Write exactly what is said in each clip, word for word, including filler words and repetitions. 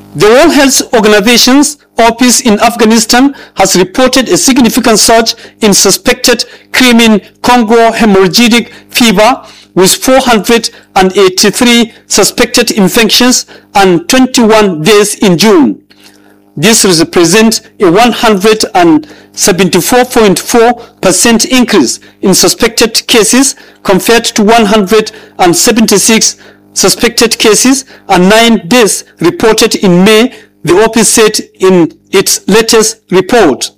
The World Health Organization's office in Afghanistan has reported a significant surge in suspected Crimean Congo hemorrhagic fever, with four hundred eighty-three suspected infections and twenty-one deaths in June. This represents a one hundred seventy-four point four percent increase in suspected cases compared to one hundred seventy-six suspected cases and nine deaths reported in May, the office said in its latest report.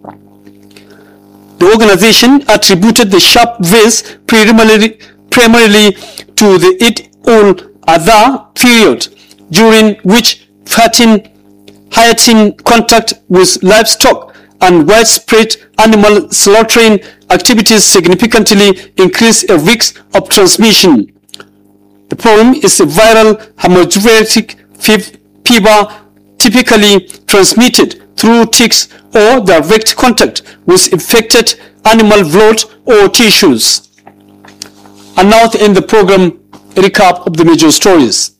The organization attributed the sharp rise primarily, primarily to the Eid-ul-Adha period, during which fattening, heightened contact with livestock and widespread animal slaughtering activities significantly increase a risk of transmission. The problem is a viral hemorrhagic fever typically transmitted through ticks or direct contact with infected animal blood or tissues. And now to end the program, a recap of the major stories.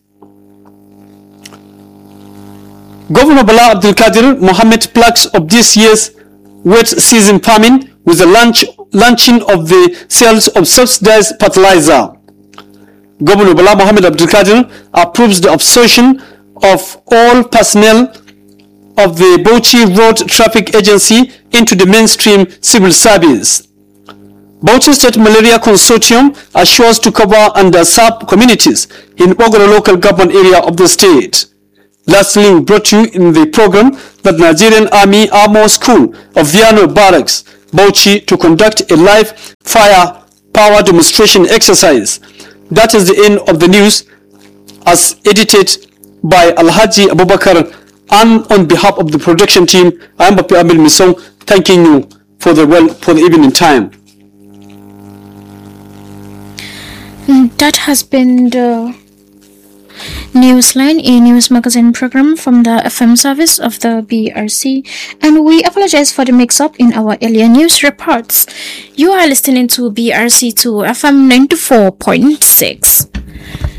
Governor Bala Abdul Qadir Mohammed plaques of this year's wet season farming with the launch, launching of the sales of subsidized fertilizer. Governor Bala Mohammed Abdul Qadir approves the absorption of all personnel of the Bauchi Road Traffic Agency into the mainstream civil service. Bauchi State Malaria Consortium assures to cover underserved communities in Ogoro local government area of the state. Lastly, brought to you in the program that Nigerian Army Armor School of Viano Barracks, Bauchi, to conduct a live fire power demonstration exercise. That is the end of the news as edited by Alhaji Abubakar, and on behalf of the production team, I am Bapi Amil Misong, thanking you for the well for the evening time. That has been the Newsline, a news magazine program from the F M service of the B R C, and we apologize for the mix-up in our earlier news reports. You are listening to B R C two F M ninety-four point six.